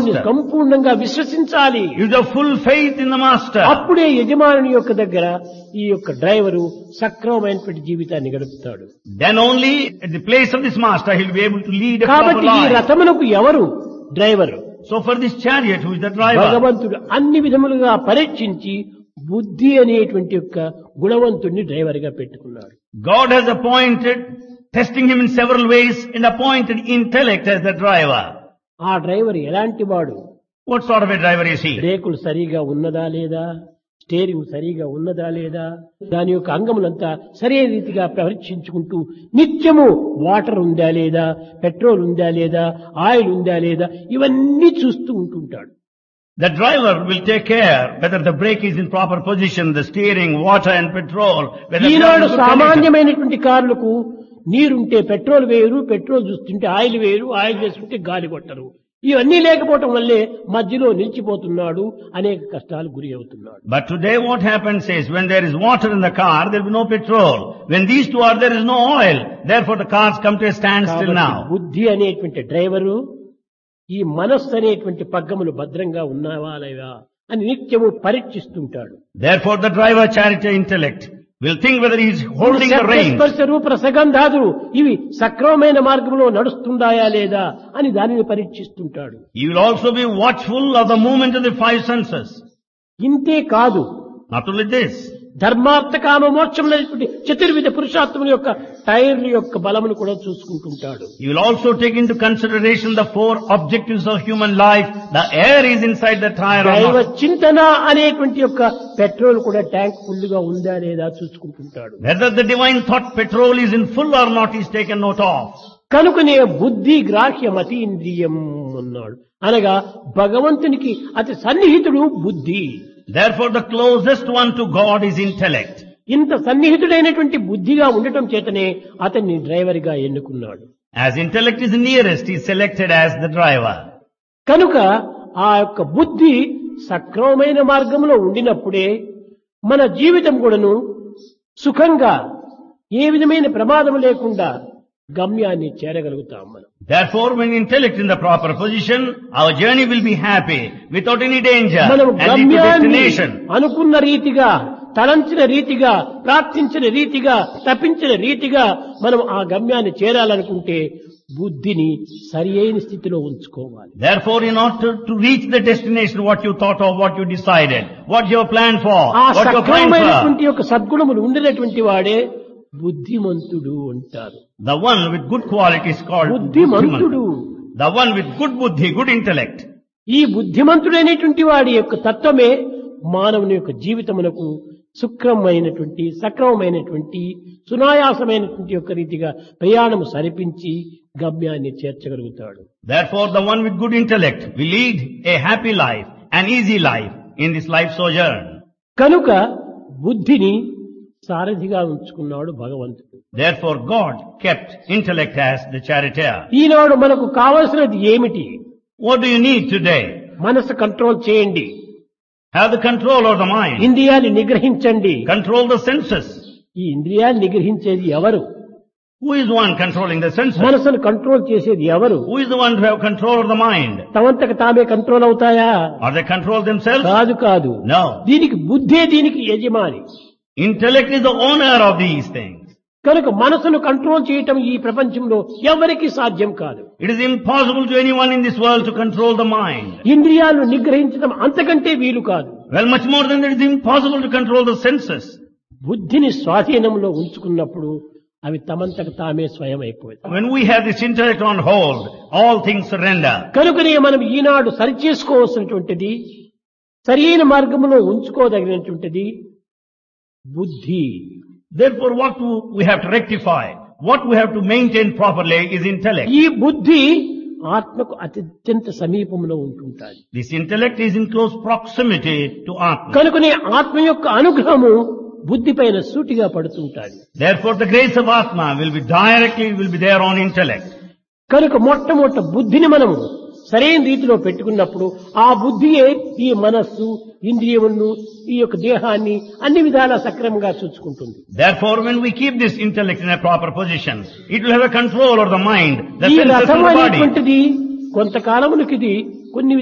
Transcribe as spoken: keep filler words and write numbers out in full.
యజమానుని master. సంపూర్ణంగా విశ్వసించాలి. You have full faith in the master. అప్పుడే యజమానుని యొక్క దగ్గర ఈ యొక్క డ్రైవరు సక్రమమైనటువంటి జీవితాన్ని గడుపుతాడు. Then only at the place of this master he will be able to lead a proper కాబట్టి ఈ life. రథమునకు ఎవరు driver? So for this chariot, who is the driver? భగవంతుడు అన్ని విధములుగా పరీక్షించి బుద్ధి అనేటువంటి యొక్క గుణవంతుడిని డ్రైవర్ గా పెట్టుకున్నాడు. God has appointed, testing him in several ways, and appointed intellect as the driver. ఆ డ్రైవర్ ఎలాంటి వాడు? What sort of a driver is he? బ్రేకులు సరిగా ఉన్నదా లేదా, స్టీరింగ్ సరిగా ఉన్నదా లేదా, దాని యొక్క అంగములంతా సరైన రీతిగా పరీక్షించుకుంటూ నిత్యము వాటర్ ఉందా లేదా, పెట్రోల్ ఉందా లేదా, ఆయిల్ ఉందా లేదా, ఇవన్నీ చూస్తూ ఉంటుంటాడు. The driver will take care whether the brake is in proper position, the steering, water and petrol. Whether ఈనాడు సామాన్యమైనటువంటి కార్లకు నీరుంటే పెట్రోల్ వేయరు, పెట్రోల్ చూస్తుంటే ఆయిల్ వేయరు, ఆయిల్ వేసుకుంటే గాలి కొట్టరు. ఇవన్నీ లేకపోవటం వల్లే మధ్యలో నిలిచిపోతున్నాడు, అనేక కష్టాలు గురి అవుతున్నాడు. But today what happens is, when there is water in the car, there will be no petrol. When these two are, there is no oil. Therefore the cars come to a standstill now. బుద్ధి అనేటువంటి driver ఈ మనస్సు అనేటువంటి పగ్గములు భద్రంగా ఉన్నావా లేవా అని నిత్యము పరీక్షిస్తుంటాడు. Therefore the driver, charity, intellect will think whether he is holding the reins. స్పర్శ రూప రసగంధాదులు ఇవి సక్రమమైన మార్గంలో నడుస్తుందాయా లేదా అని దానిని పరీక్షిస్తుంటాడు. He will also be watchful of the movement of the five senses. ఇంతే కాదు, Not only this, ధర్మార్థ కామ మోక్షములైనటువంటి చతుర్విధ పురుషార్థముల యొక్క టైర్ల యొక్క బలమును కూడా చూసుకుంటుంటాడు. he will also take into consideration the four objectives of human life. The air is inside the tire or దైవ not. చింతన అనేటువంటి యొక్క పెట్రోల్ కూడా ట్యాంక్ ఫుల్ గా ఉందా లేదా చూసుకుంటుంటాడు. Whether the divine thought petrol is in full or not is taken note of. కనుకనే బుద్ధి గ్రాహ్యం అతీంద్రియం అన్నాడు. అనగా భగవంతునికి అతి సన్నిహితుడు బుద్ధి. Therefore the closest one to God is intellect. ఇంత సన్నిహితుడైనటువంటి బుద్ధిగా ఉండటం చేతనే అతన్ని డ్రైవర్ గా ఎన్నుకున్నాడు. As intellect is nearest, he is selected as the driver. కనుక ఆ యొక్క బుద్ధి సక్రమమైన మార్గంలో ఉండినప్పుడే మన జీవితం కూడాను సుఖంగా ఏ విధమైన ప్రమాదం లేకుండా గమ్యాన్ని చేరగలుగుతాం మనం. Therefore, when intellect in the proper position, our journey will be happy, without any danger, మనం and lead to గమ్యాన్ని destination. అనుకున్న రీతిగా, తలంచిన రీతిగా, ప్రార్థించిన రీతిగా, తప్పించిన రీతిగా మనం ఆ గమ్యాన్ని చేరాలనుకుంటే బుద్ధిని సరి అయిన స్థితిలో ఉంచుకోవాలి. Therefore, in order to reach the destination, what you thought of, what you decided, what you have planned for, ఆ what you are praying for, సక్రమమైనటువంటి యొక్క సద్గుణములు ఉండినటువంటి వాడే బుద్ధిమంతుడు అంటారు. the one with good quality is called Buddhimanthudu. buddhiman. The one with good buddhi, good intellect. ఈ బుద్ధిమంతుడైనటువంటి వాడి యొక్క తత్వమే మానవుని యొక్క జీవితమునకు సుక్రమైనటువంటి, సక్రమమైనటువంటి, సునాయాసమైనటువంటి యొక్క రీతిగా ప్రయాణము సరిపించి గమ్యాన్ని చేర్చగలుగుతాడు. Therefore, the one with good intellect will lead a happy life, an easy life in this life sojourn. కనుక బుద్ధిని సారథిగా ఉంచుకున్నాడు భగవంతుడు. Therefore, God kept intellect as the charioteer. ఈనాడు మనకు కావలసినది ఏమిటి? What do you need today? మనసు కంట్రోల్ చేయండి, Have the control of the mind. ఇంద్రియాన్ని నిగ్రహించండి. Control the senses. ఈ ఇంద్రియాన్ని నిగ్రహించేది ఎవరు? Who is the one controlling the senses? మనసును కంట్రోల్ చేసేది ఎవరు? Who is the one to have control of the mind? తమంతకు తామే control అవుతాయా? Or they control themselves? కాదు కాదు. No. దీనికి బుద్ధే దీనికి యజమాని. Intellect is the owner of these things. కనుక మనసును కంట్రోల్ చేయటం ఈ ప్రపంచంలో ఎవరికి సాధ్యం కాదు. It is impossible to anyone in this world to control the mind. ఇంద్రియాలను నిగ్రహించడం అంతకంటే వీలు కాదు. Well, much more than that, it is impossible to control the senses. బుద్ధిని స్వాధీనంలో ఉంచుకున్నప్పుడు అవి తమంతకు తామే స్వయం అయిపోతాయి. When we have this intellect on hold, all things surrender. కనుకనే మనం ఈనాడు సరిచేసుకోవాల్సినటువంటిది, సరైన మార్గంలో ఉంచుకోదగినటువంటిది బుద్ధి. Therefore, what we have to rectify, what we have to maintain properly is intellect. ఈ బుద్ధి ఆత్మకు అత్యంత సమీపంలో ఉంటుంటాది. This intellect is in close proximity to Atma. కనుకనే ఆత్మ యొక్క అనుగ్రహము బుద్ధి పైన సూటిగా పడుతుంటాది. Therefore, the grace of Atma will be directly, will be there on intellect. కనుక మొట్టమొదట బుద్ధిని మనము సరైన రీతిలో పెట్టుకున్నప్పుడు ఆ బుద్ధియే ఈ మనస్సు, ఇంద్రియములను, ఈ యొక్క దేహాన్ని అన్ని విధాలా సక్రమంగా చూసుకుంటుంది. Therefore, when we keep this intellect in a proper position, it will have a control over the mind, the ఈ senses రసం and the body. అనేటువంటిది కొంతకాలమునికి ఇది కొన్ని